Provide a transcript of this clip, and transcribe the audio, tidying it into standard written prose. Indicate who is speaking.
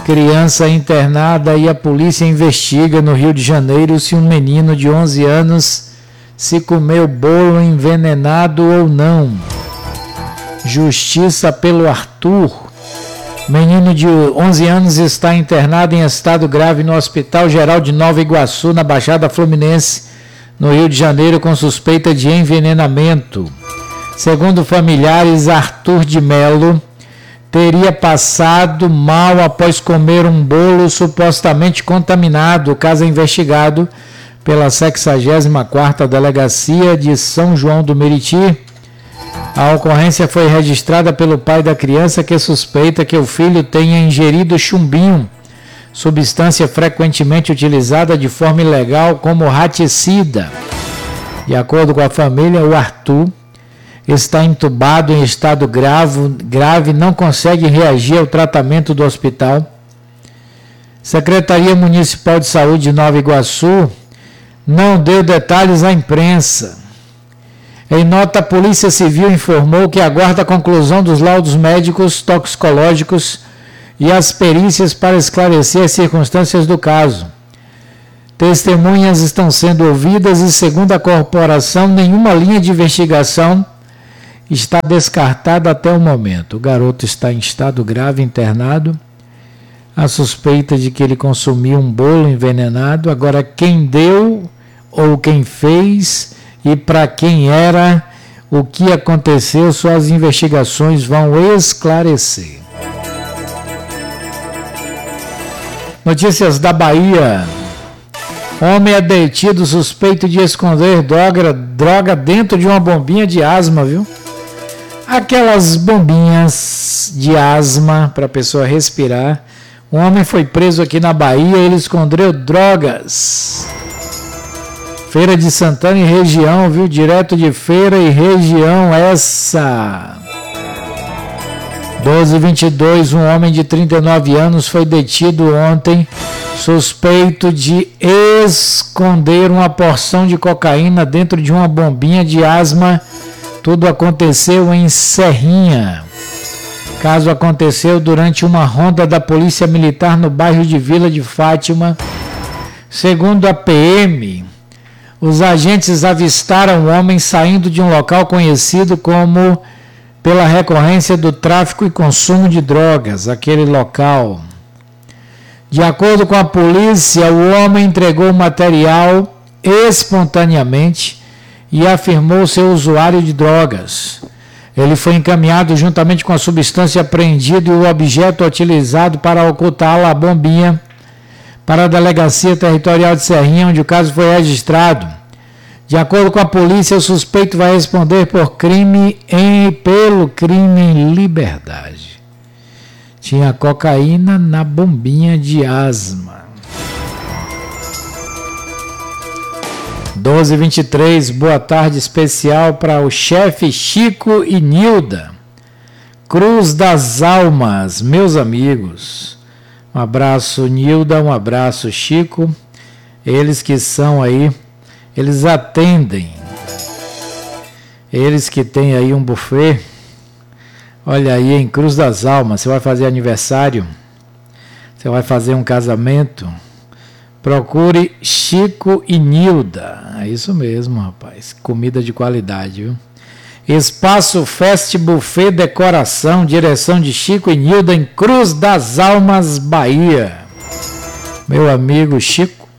Speaker 1: Criança internada e a polícia investiga no Rio de Janeiro se um menino de 11 anos se comeu bolo envenenado ou não. Justiça pelo Arthur. Menino de 11 anos está internado em estado grave no Hospital Geral de Nova Iguaçu, na Baixada Fluminense, no Rio de Janeiro, com suspeita de envenenamento. Segundo familiares, Arthur de Melo teria passado mal após comer um bolo supostamente contaminado. O caso é investigado pela 64ª Delegacia de São João do Meriti. A ocorrência foi registrada pelo pai da criança, que suspeita que o filho tenha ingerido chumbinho, substância frequentemente utilizada de forma ilegal como raticida. De acordo com a família, o Arthur está entubado em estado grave, não consegue reagir ao tratamento do hospital. Secretaria Municipal de Saúde de Nova Iguaçu não deu detalhes à imprensa. Em nota, a Polícia Civil informou que aguarda a conclusão dos laudos médicos, toxicológicos e as perícias para esclarecer as circunstâncias do caso. Testemunhas estão sendo ouvidas e, segundo a corporação, nenhuma linha de investigação está descartada até o momento. O garoto está em estado grave, internado. A suspeita de que ele consumiu um bolo envenenado. Agora, quem deu ou quem fez e para quem era, o que aconteceu, só as investigações vão esclarecer. Notícias da Bahia. Homem é detido suspeito de esconder droga dentro de uma bombinha de asma, viu? Aquelas bombinhas de asma para a pessoa respirar. Um homem foi preso aqui na Bahia, ele escondeu drogas. Feira de Santana e região, viu? Direto de Feira e região essa. 12h22, um homem de 39 anos foi detido ontem, suspeito de esconder uma porção de cocaína dentro de uma bombinha de asma. Tudo aconteceu em Serrinha. O caso aconteceu durante uma ronda da Polícia Militar no bairro de Vila de Fátima. Segundo a PM, os agentes avistaram o homem saindo de um local conhecido como pela recorrência do tráfico e consumo de drogas, aquele local. De acordo com a polícia, o homem entregou o material espontaneamente e afirmou ser usuário de drogas. Ele foi encaminhado juntamente com a substância apreendida e o objeto utilizado para ocultá-la, a bombinha, para a Delegacia Territorial de Serrinha, onde o caso foi registrado. De acordo com a polícia, o suspeito vai responder pelo crime em liberdade. Tinha cocaína na bombinha de asma. 12h23, boa tarde especial para o chefe Chico e Nilda. Cruz das Almas, meus amigos. Um abraço, Nilda, um abraço, Chico. Eles que são aí, eles atendem. Eles que têm aí um buffet. Olha aí, em Cruz das Almas, você vai fazer aniversário, você vai fazer um casamento, procure Chico e Nilda. É isso mesmo, rapaz. Comida de qualidade, viu? Espaço Fest Buffet Decoração, direção de Chico e Nilda, em Cruz das Almas, Bahia. Meu amigo Chico